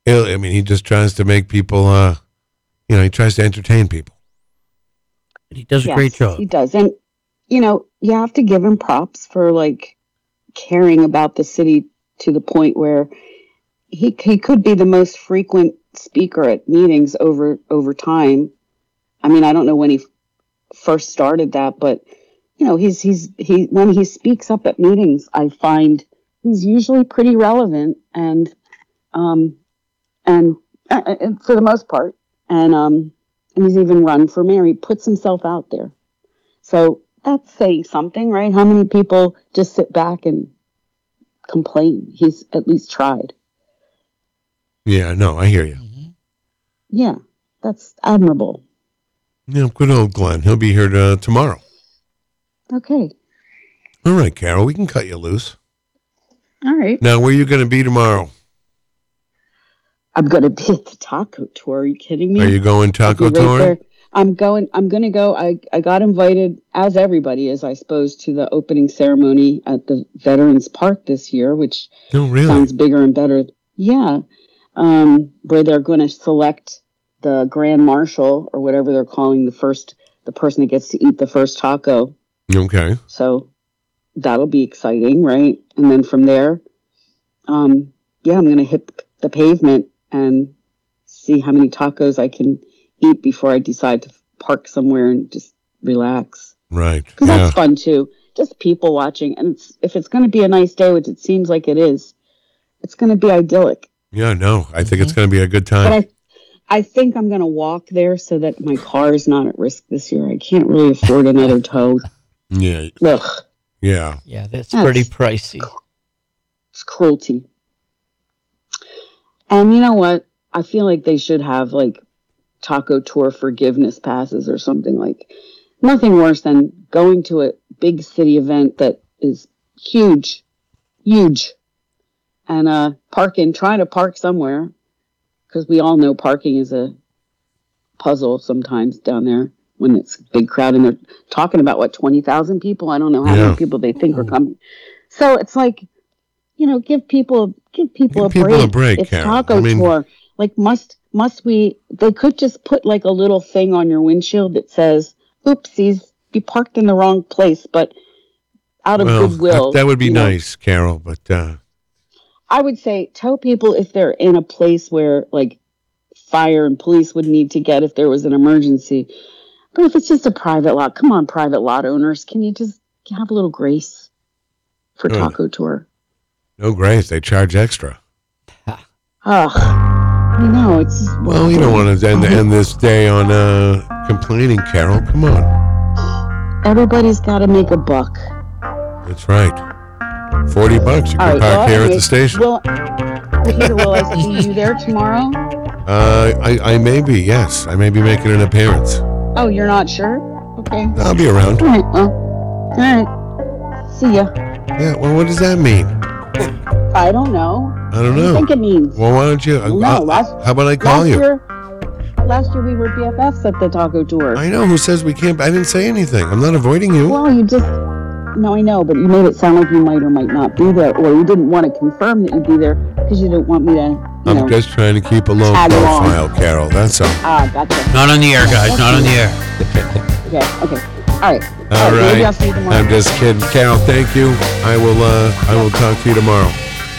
he just tries to make people, he tries to entertain people. He does a great job. He does. And, you have to give him props for, caring about the city to the point where he could be the most frequent speaker at meetings over time. I mean, I don't know when he first started that, but, when he speaks up at meetings, I find he's usually pretty relevant and for the most part. And he's even run for mayor. He puts himself out there. So that's saying something, right? How many people just sit back and complain? He's at least tried. Yeah, no, I hear you. Mm-hmm. Yeah, that's admirable. Yeah, good old Glenn. He'll be here tomorrow. Okay. All right, Carol, we can cut you loose. All right. Now, where are you going to be tomorrow? I'm going to be at the taco tour. Are you kidding me? Are you going taco tour? There. I'm going to go. I got invited, as everybody is, I suppose, to the opening ceremony at the Veterans Park this year, which sounds bigger and better. Yeah. Where they're going to select the Grand Marshal or whatever they're calling the person that gets to eat the first taco. Okay. So that'll be exciting, right? And then from there, I'm going to hit the pavement and see how many tacos I can eat before I decide to park somewhere and just relax. Right. Because that's fun too. Just people watching. And if it's going to be a nice day, which it seems like it is, it's going to be idyllic. Yeah, no, I think it's going to be a good time. But I think I'm going to walk there so that my car is not at risk this year. I can't really afford another tow. Yeah. Ugh. Yeah. Yeah, that's pretty pricey. It's cruelty. And you know what? I feel like they should have taco tour forgiveness passes or something. Nothing worse than going to a big city event that is huge, and trying to park somewhere, because we all know parking is a puzzle sometimes down there when it's a big crowd and they're talking about 20,000 people. I don't know how many people they think are coming. So it's give people a break. It's Carol. taco tour. Must we? They could just put a little thing on your windshield that says, "Oopsies, you parked in the wrong place," but out of goodwill. That would be nice, Carol. But I would say tell people if they're in a place where fire and police would need to get if there was an emergency. But if it's just a private lot, come on, private lot owners, can you just have a little grace for taco tour? No grace. They charge extra. I know. It's just, well, you don't want to end this day on complaining, Carol. Come on. Everybody's got to make a buck. That's right. $40. You can park here at the station. Peter, will I see you there tomorrow? I may be. Yes, I may be making an appearance. Oh, you're not sure? Okay. I'll be around. All right. Well, all right. See ya. Yeah. Well, what does that mean? I don't know. I don't know. What do you think it means? Well, why don't you? How about I call you? Last year we were BFFs at the taco tour. I know. Who says we can't? I didn't say anything. I'm not avoiding you. Well, you just... No, I know, but you made it sound like you might or might not be there, or you didn't want to confirm that you'd be there because you didn't want me to, I'm just trying to keep a low profile, Carol. That's all. Ah, gotcha. Not on the air, guys. Not on the air. Okay. All right. All right. Maybe I'll see you tomorrow. I'm just kidding. Carol, thank you. I will talk to you tomorrow.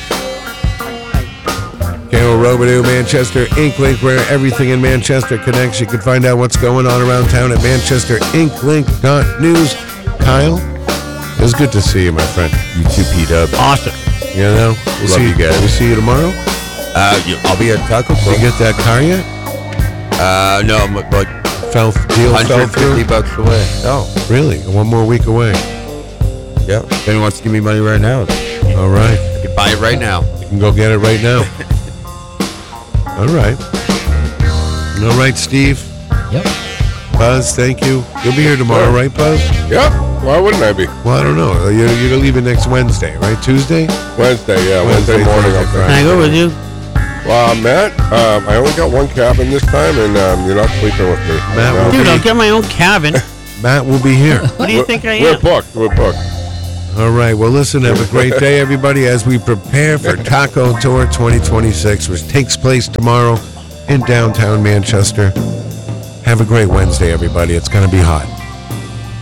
Carol Robidoux, Manchester Ink Link, where everything in Manchester connects. You can find out what's going on around town at manchesterinklink.news. Kyle, it was good to see you, my friend. You too, P-Dub. Awesome. We'll Love you guys. We'll see you tomorrow. I'll be at Taco Club. Did you get that car yet? No, I'm fell through. $150 away. Oh, really? One more week away. Yeah. If anyone wants to give me money right now, all right. I can buy it right now. You can go get it right now. All right. All right, Steve. Yep. Buzz, thank you. You'll be here tomorrow, right, Buzz? Yep. Why wouldn't I be? Well, I don't know. You're leaving next Wednesday, right? Tuesday? Wednesday, yeah. Wednesday morning. Can I go with you? Well, Matt, I only got one cabin this time, and you're not sleeping with me. Matt, Dude, I'll get my own cabin. Matt will be here. What do you think I am? We're booked. All All right. Well, listen, have a great day, everybody, as we prepare for Taco Tour 2026, which takes place tomorrow in downtown Manchester. Have a great Wednesday, everybody. It's going to be hot.